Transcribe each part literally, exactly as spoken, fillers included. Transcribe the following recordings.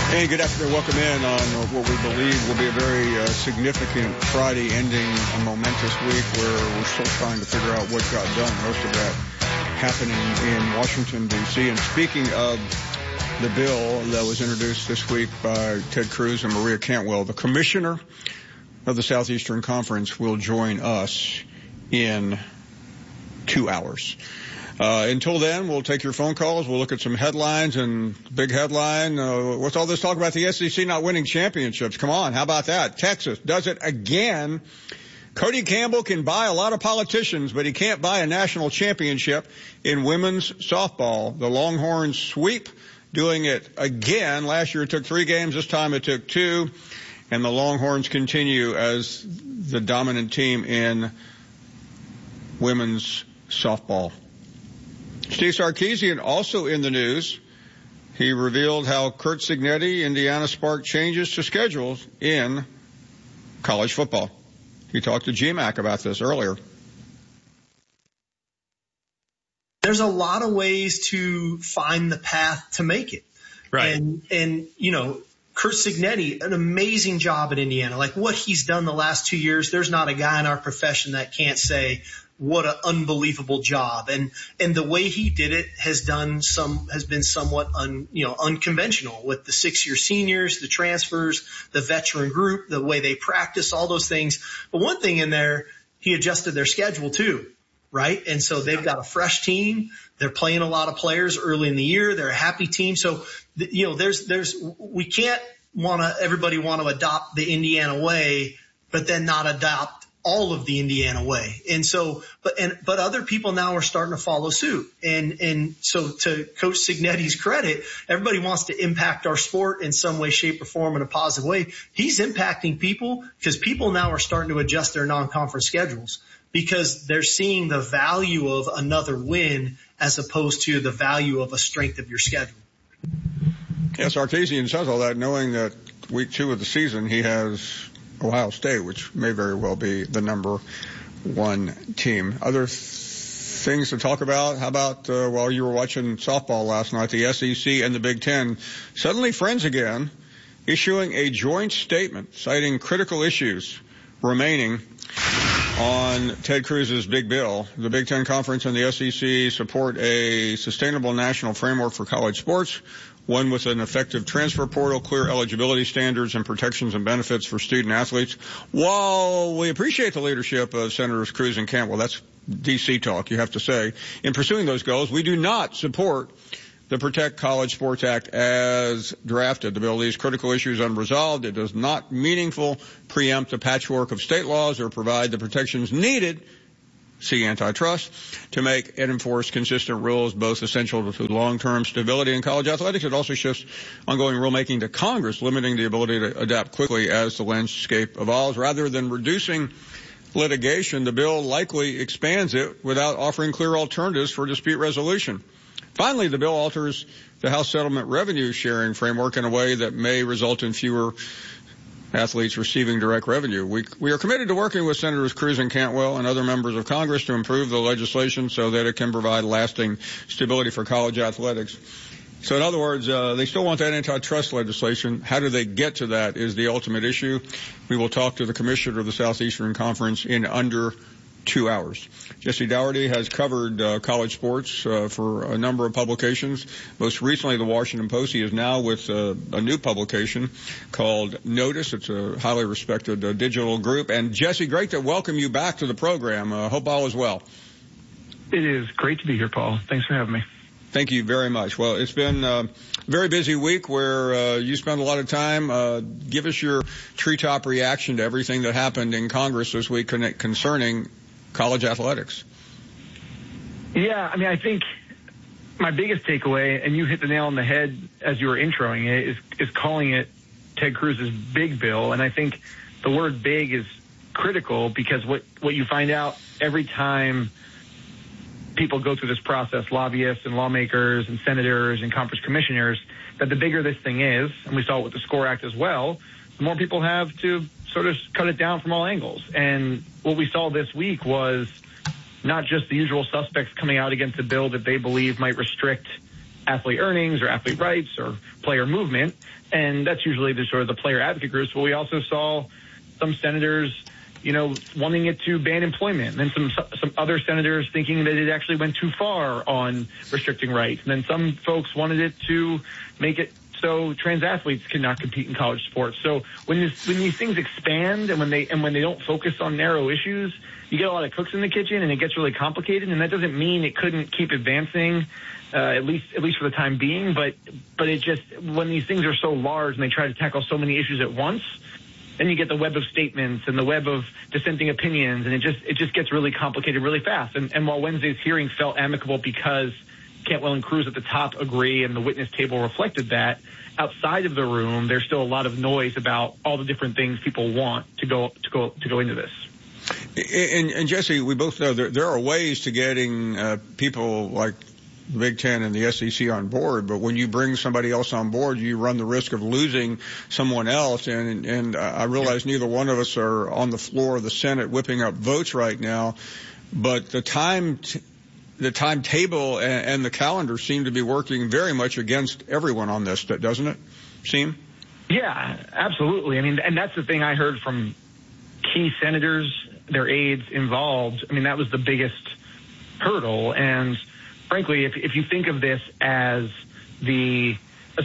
Hey, good afternoon. Welcome in on what we believe will be a very uh, significant Friday, ending a momentous week where we're still trying to figure out what got done. Most of that happening in Washington, D C. And speaking of the bill that was introduced this week by Ted Cruz and Maria Cantwell, the commissioner of the Southeastern Conference will join us in two hours. Uh, until then, we'll take your phone calls. We'll look at some headlines and big headline. Uh, what's all this talk about the S E C not winning championships? Come on. How about that? Texas does it again. Cody Campbell can buy a lot of politicians, but he can't buy a national championship in women's softball. The Longhorns sweep, doing it again. Last year it took three games. This time it took two. And the Longhorns continue as the dominant team in women's softball. Steve Sarkisian also in the news. He revealed how Curt Cignetti, Indiana, sparked changes to schedules in college football. He talked to G MAC about this earlier. There's a lot of ways to find the path to make it. Right. And, and you know, Curt Cignetti, an amazing job at Indiana. Like what he's done the last two years, there's not a guy in our profession that can't say, what an unbelievable job. And, and the way he did it has done some, has been somewhat un, you know, unconventional with the six year seniors, the transfers, the veteran group, the way they practice, all those things. But one thing in there, he adjusted their schedule too, right? And so they've got a fresh team. They're playing a lot of players early in the year. They're a happy team. So, you know, there's, there's, we can't want to, everybody want to adopt the Indiana way, but then not adopt all of the Indiana way. And so, but, and, but other people now are starting to follow suit. And, and so to Coach Cignetti's credit, everybody wants to impact our sport in some way, shape or form in a positive way. He's impacting people because people now are starting to adjust their non-conference schedules because they're seeing the value of another win as opposed to the value of a strength of your schedule. Yeah, Sarkisian says all that knowing that week two of the season he has Ohio State, which may very well be the number one team. Other th- things to talk about? How about uh, while you were watching softball last night, the S E C and the Big Ten suddenly friends again, issuing a joint statement citing critical issues remaining on Ted Cruz's big bill. The Big Ten Conference and the S E C support a sustainable national framework for college sports, one with an effective transfer portal, clear eligibility standards, and protections and benefits for student athletes. While we appreciate the leadership of Senators Cruz and Cantwell, that's D C talk, you have to say, in pursuing those goals, we do not support the Protect College Sports Act as drafted. The bill leaves critical issues unresolved. It does not meaningful preempt a patchwork of state laws or provide the protections needed, see antitrust, to make and enforce consistent rules, both essential to long-term stability in college athletics. It also shifts ongoing rulemaking to Congress, limiting the ability to adapt quickly as the landscape evolves. Rather than reducing litigation, the bill likely expands it without offering clear alternatives for dispute resolution. Finally, the bill alters the House settlement revenue sharing framework in a way that may result in fewer athletes receiving direct revenue. We, we are committed to working with Senators Cruz and Cantwell and other members of Congress to improve the legislation so that it can provide lasting stability for college athletics. So in other words, uh, they still want that antitrust legislation. How do they get to that is the ultimate issue. We will talk to the commissioner of the Southeastern Conference in under two hours. Jesse Dougherty has covered uh, college sports uh, for a number of publications. Most recently, the Washington Post. He is now with uh, a new publication called Notice. It's a highly respected uh, digital group. And Jesse, great to welcome you back to the program. Uh, hope all is well. It is great to be here, Paul. Thanks for having me. Thank you very much. Well, it's been uh, a very busy week where uh, you spent a lot of time. Uh, give us your treetop reaction to everything that happened in Congress this week con- concerning college athletics. Yeah, I mean, I think my biggest takeaway, and you hit the nail on the head as you were introing it, is, is calling it Ted Cruz's big bill. And I think the word big is critical because what, what you find out every time people go through this process, lobbyists and lawmakers and senators and conference commissioners, that the bigger this thing is, and we saw it with the SCORE Act as well, the more people have to sort of cut it down from all angles. And what we saw this week was not just the usual suspects coming out against a bill that they believe might restrict athlete earnings or athlete rights or player movement. And that's usually the sort of the player advocate groups. But we also saw some senators, you know, wanting it to ban employment, and then some some other senators thinking that it actually went too far on restricting rights. And then some folks wanted it to make it so trans athletes cannot compete in college sports. So when this, when these things expand and when they and when they don't focus on narrow issues, you get a lot of cooks in the kitchen and it gets really complicated. And that doesn't mean it couldn't keep advancing, uh, at least at least for the time being. But but it just, when these things are so large and they try to tackle so many issues at once, then you get the web of statements and the web of dissenting opinions, and it just it just gets really complicated really fast. And, and while Wednesday's hearing felt amicable because Cantwell and Cruz at the top agree and the witness table reflected that, outside of the room, there's still a lot of noise about all the different things people want to go to go to go into this. And, and Jesse, we both know there, there are ways to getting uh, people like the Big Ten and the S E C on board, but when you bring somebody else on board, you run the risk of losing someone else. And, and I realize neither one of us are on the floor of the Senate whipping up votes right now, but the time, t- the timetable and, and the calendar seem to be working very much against everyone on this, doesn't it seem? Yeah, absolutely. I mean, and that's the thing I heard from key senators, their aides involved. I mean, that was the biggest hurdle. And frankly, if, if you think of this as the,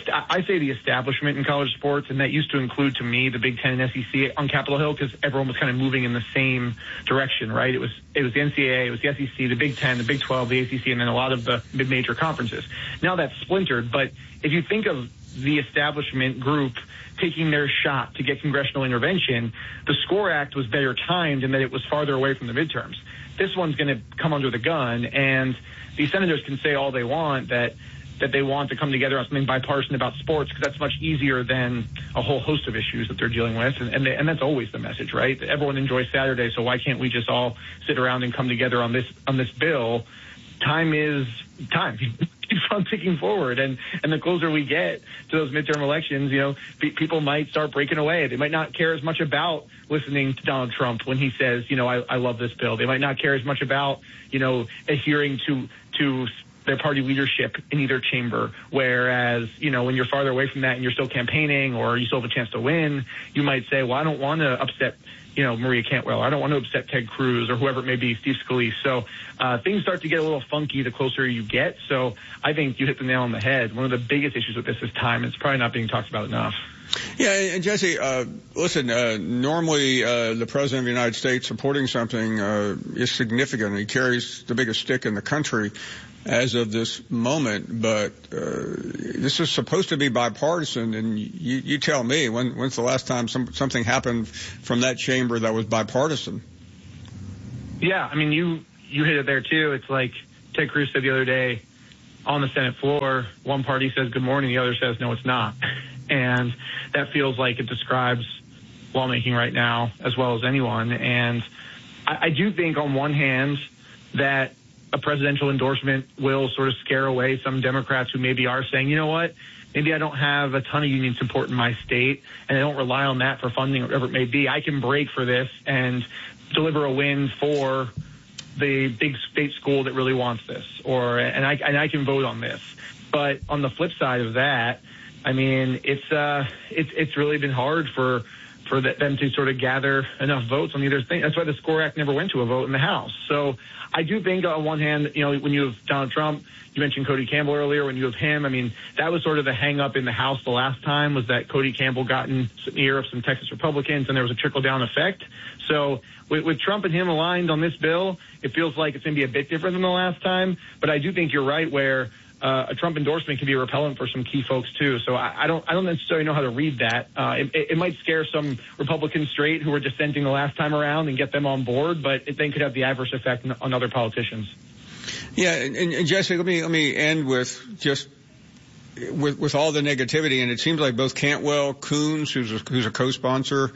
I say the establishment in college sports, and that used to include to me the Big Ten and S E C on Capitol Hill, because everyone was kind of moving in the same direction, right? It was it was the N C double A, it was the S E C, the Big Ten, the Big twelve, the A C C, and then a lot of the mid-major conferences. Now that's splintered, but if you think of the establishment group taking their shot to get congressional intervention, the SCORE Act was better timed in that it was farther away from the midterms. This one's going to come under the gun, and these senators can say all they want that that they want to come together on something bipartisan about sports, because that's much easier than a whole host of issues that they're dealing with. And, and, they, and that's always the message, right? Everyone enjoys Saturday, so why can't we just all sit around and come together on this on this bill? Time is time. Keeps on ticking forward, and and the closer we get to those midterm elections, you know, pe- people might start breaking away. They might not care as much about listening to Donald Trump when he says, you know, I, I love this bill. They might not care as much about, you know, adhering to to their party leadership in either chamber. Whereas, you know, when you're farther away from that and you're still campaigning or you still have a chance to win, you might say, well, I don't want to upset, you know, Maria Cantwell. I don't want to upset Ted Cruz or whoever it may be, Steve Scalise. So uh, things start to get a little funky the closer you get. So I think you hit the nail on the head. One of the biggest issues with this is time. It's probably not being talked about enough. Yeah, and Jesse, uh, listen, uh, normally uh, the President of the United States supporting something uh, is significant. He carries the biggest stick in the country as of this moment, but uh, this is supposed to be bipartisan, and you, you tell me, when, when's the last time some, something happened from that chamber that was bipartisan? Yeah, I mean, you, you hit it there, too. It's like Ted Cruz said the other day on the Senate floor, one party says good morning, the other says no, it's not. And that feels like it describes lawmaking right now as well as anyone. And I, I do think on one hand that a presidential endorsement will sort of scare away some Democrats who maybe are saying, you know what, maybe I don't have a ton of union support in my state and I don't rely on that for funding or whatever it may be. I can break for this and deliver a win for the big state school that really wants this, or and I and I can vote on this. But on the flip side of that, I mean, it's uh, it's it's really been hard for for the, them to sort of gather enough votes on either thing. That's why the SCORE Act never went to a vote in the House. So I do think on one hand, you know, when you have Donald Trump, you mentioned Cody Campbell earlier, when you have him, I mean, that was sort of the hang up in the House the last time, was that Cody Campbell got in the ear of some Texas Republicans and there was a trickle down effect. So with, with Trump and him aligned on this bill, it feels like it's going to be a bit different than the last time. But I do think you're right where Uh, a Trump endorsement can be a repellent for some key folks too. So I, I don't, I don't necessarily know how to read that. Uh, it, it might scare some Republicans straight who were dissenting the last time around and get them on board, but it then could have the adverse effect on, on other politicians. Yeah, and, and Jesse, let me let me end with just with with all the negativity, and it seems like both Cantwell, Coons, who's a, who's a co-sponsor,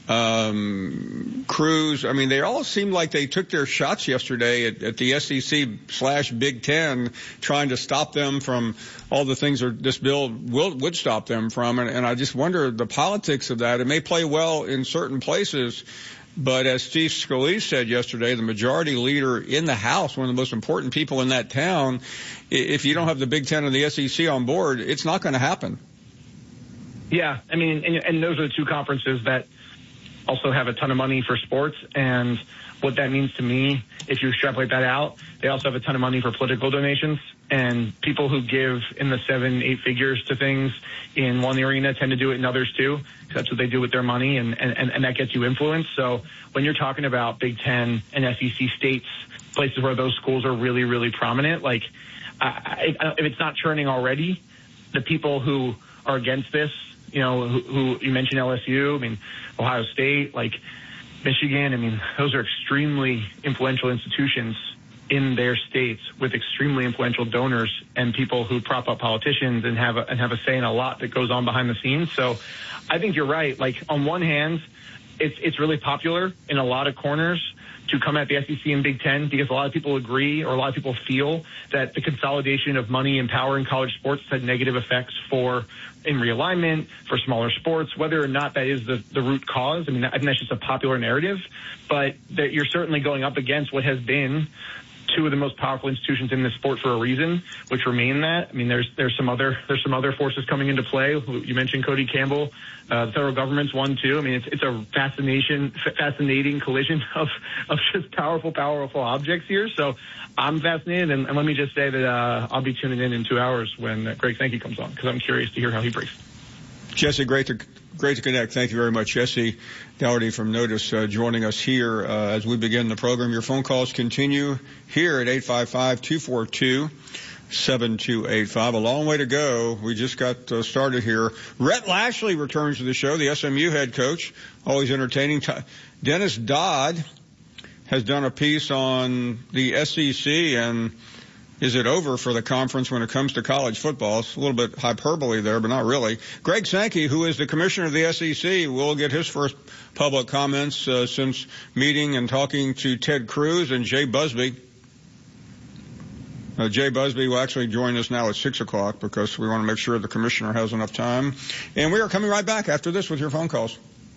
um, Cruz, I mean, they all seem like they took their shots yesterday at, at the S E C slash Big Ten, trying to stop them from all the things that this bill will, would stop them from. And, and I just wonder the politics of that. It may play well in certain places, But as Steve Scalise said yesterday, the majority leader in the House, one of the most important people in that town, if you don't have the Big Ten and the S E C on board, it's not going to happen. Yeah, I mean, and, and those are the two conferences that also have a ton of money for sports. And what that means to me, if you extrapolate that out, they also have a ton of money for political donations. And people who give in the seven, eight figures to things in one arena tend to do it in others too. That's what they do with their money, and, and, and that gets you influence. So when you're talking about Big Ten and S E C states, places where those schools are really, really prominent, like I, I, if it's not churning already, the people who are against this, you know, who, who you mentioned L S U, I mean, Ohio State, like Michigan, I mean, those are extremely influential institutions in their states with extremely influential donors and people who prop up politicians and have a, and have a say in a lot that goes on behind the scenes. So I think you're right. Like on one hand, it's, it's really popular in a lot of corners to come at the S E C and Big Ten because a lot of people agree or a lot of people feel that the consolidation of money and power in college sports had negative effects for in realignment, for smaller sports, whether or not that is the, the root cause. I mean, I think that's just a popular narrative, but that you're certainly going up against what has been two of the most powerful institutions in this sport for a reason, which remain that. I mean, there's there's some other there's some other forces coming into play. You mentioned Cody Campbell. Uh, the federal government's one too. I mean, it's it's a fascination fascinating collision of of just powerful, powerful objects here. So I'm fascinated, and, and let me just say that uh, I'll be tuning in in two hours when uh, Greg Sankey comes on because I'm curious to hear how he breaks. Jesse, great to great to connect. Thank you very much, Jesse Dougherty from Notice, uh, joining us here uh, as we begin the program. Your phone calls continue here at eight five five, two four two, seven two eight five. A long way to go. We just got uh, started here. Rhett Lashley returns to the show, the S M U head coach, always entertaining. Dennis Dodd has done a piece on the S E C and is it over for the conference when it comes to college football? It's a little bit hyperbole there, but not really. Greg Sankey, who is the commissioner of the S E C, will get his first public comments uh, since meeting and talking to Ted Cruz and Jay Busby. Uh, Jay Busby will actually join us now at six o'clock because we want to make sure the commissioner has enough time. And we are coming right back after this with your phone calls.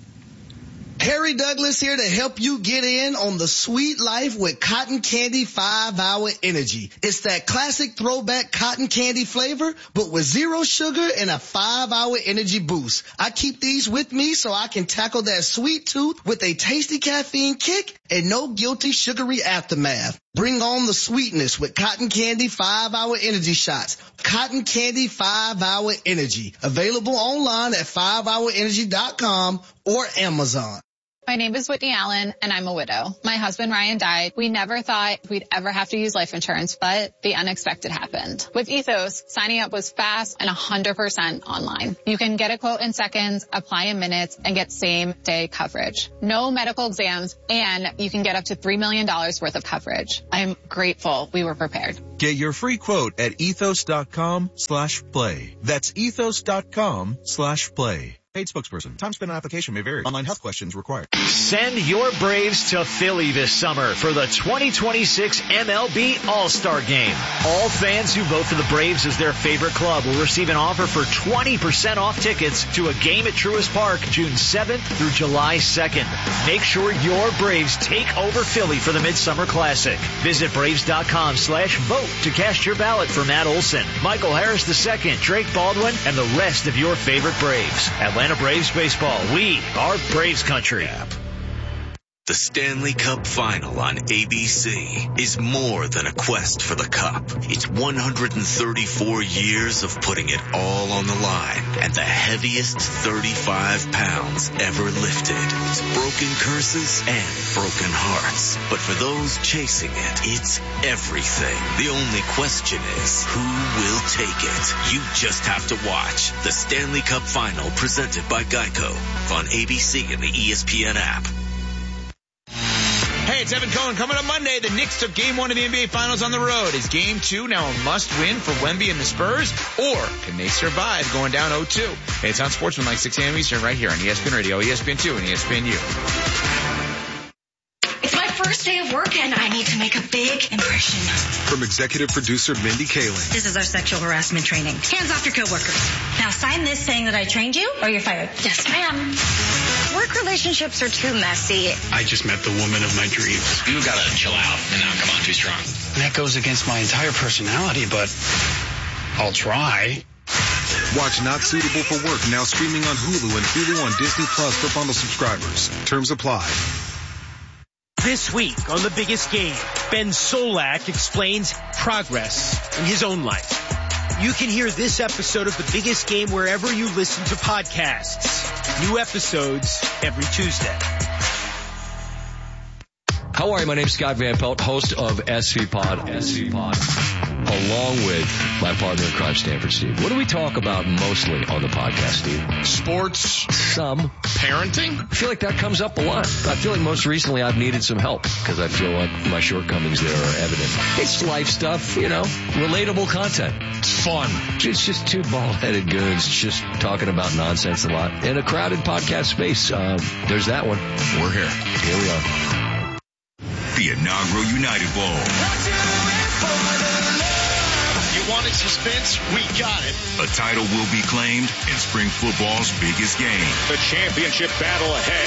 Harry Douglas here to help you get in on the sweet life with Cotton Candy five hour Energy. It's that classic throwback cotton candy flavor, but with zero sugar and a five hour energy boost. I keep these with me so I can tackle that sweet tooth with a tasty caffeine kick and no guilty sugary aftermath. Bring on the sweetness with Cotton Candy five hour Energy shots. Cotton Candy five hour Energy. Available online at five hour energy dot com or Amazon. My name is Whitney Allen, and I'm a widow. My husband, Ryan, died. We never thought we'd ever have to use life insurance, but the unexpected happened. With Ethos, signing up was fast and one hundred percent online. You can get a quote in seconds, apply in minutes, and get same-day coverage. No medical exams, and you can get up to three million dollars worth of coverage. I'm grateful we were prepared. Get your free quote at ethos.com slash play. That's ethos.com slash play. Paid spokesperson. Time spent on application may vary. Online health questions required. Send your Braves to Philly this summer for the twenty twenty-six M L B All-Star Game. All fans who vote for the Braves as their favorite club will receive an offer for twenty percent off tickets to a game at Truist Park June seventh through July second. Make sure your Braves take over Philly for the Midsummer Classic. Visit Braves.com slash vote to cast your ballot for Matt Olson, Michael Harris the second, Drake Baldwin, and the rest of your favorite Braves. Atlanta Braves baseball. We are Braves country. The Stanley Cup Final on A B C is more than a quest for the cup. It's one hundred thirty-four years of putting it all on the line and the heaviest thirty-five pounds ever lifted. It's broken curses and broken hearts. But for those chasing it, it's everything. The only question is, who will take it? You just have to watch the Stanley Cup Final presented by Geico on A B C and the E S P N app. Hey, it's Evan Cohen. Coming up Monday, the Knicks took game one of the N B A Finals on the road. Is game two now a must-win for Wemby and the Spurs? Or can they survive going down oh two? Hey, it's on Sportsman like six a.m. Eastern right here on E S P N Radio, E S P N two, and E S P N U. It's my first day of work, and I need to make a big impression. From executive producer Mindy Kaling. This is our sexual harassment training. Hands off your coworkers. Now sign this saying that I trained you, or you're fired. Yes, ma'am. Work relationships are too messy. I just met the woman of my dreams. You gotta chill out and not come on too strong. That goes against my entire personality, but I'll try. Watch Not Suitable for Work now streaming on Hulu and Hulu on Disney Plus for bundle subscribers. Terms apply. This week on The Biggest Game, Ben Solak explains progress in his own life. You can hear this episode of The Biggest Game wherever you listen to podcasts. New episodes every Tuesday. How are you? My name's Scott Van Pelt, host of S V Pod, S V Pod, along with my partner in crime, Stanford Steve. What do we talk about mostly on the podcast, Steve? Sports. Some. Parenting. I feel like that comes up a lot. I feel like most recently I've needed some help because I feel like my shortcomings there are evident. It's life stuff, you know, relatable content. It's fun. It's just two bald-headed goons just talking about nonsense a lot in a crowded podcast space. Uh, there's that one. We're here. Here we are. The inaugural United Bowl. You wanted suspense? We got it. A title will be claimed in spring football's biggest game. The championship battle ahead.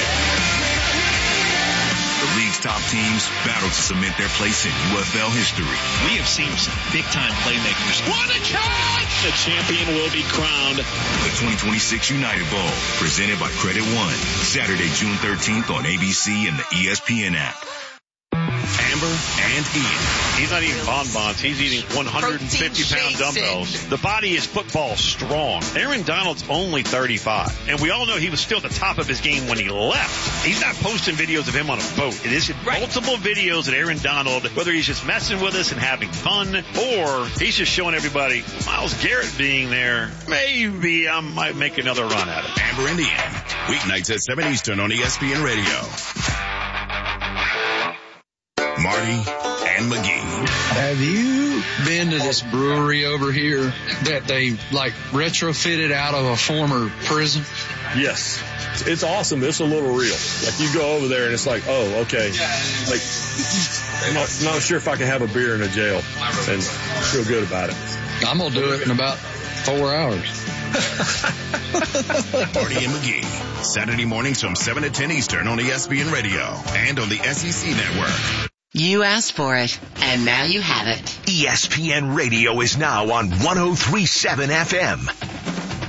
The league's top teams battle to cement their place in U F L history. We have seen some big-time playmakers. What a catch! The champion will be crowned. The twenty twenty-six United Bowl, presented by Credit One. Saturday, June thirteenth on A B C and the E S P N app. Amber and Ian. He's not eating bonbons. He's eating one hundred fifty pound dumbbells. The body is football strong. Aaron Donald's only thirty-five. And we all know he was still at the top of his game when he left. He's not posting videos of him on a boat. It is right. Multiple videos of Aaron Donald, whether he's just messing with us and having fun, or he's just showing everybody Myles Garrett being there. Maybe I might make another run at it. Amber and Ian. Weeknights at seven Eastern on E S P N Radio. Marty and McGee. Have you been to this brewery over here that they like retrofitted out of a former prison? Yes. It's awesome. It's a little real. Like you go over there and it's like, oh, okay. Like, I'm not, not sure if I can have a beer in a jail and feel good about it. I'm going to do it in about four hours. Marty and McGee. Saturday mornings from seven to ten Eastern on E S P N Radio and on the S E C Network. You asked for it, and now you have it. E S P N Radio is now on one oh three point seven F M.